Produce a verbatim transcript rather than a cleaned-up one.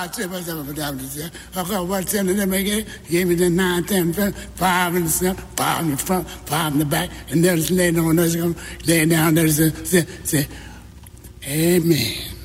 five, ten, what's in the make it? Gave me the nine, ten, five in the center, five in the front, five in the back, and there's laying on us, lay down there, say, say, amen.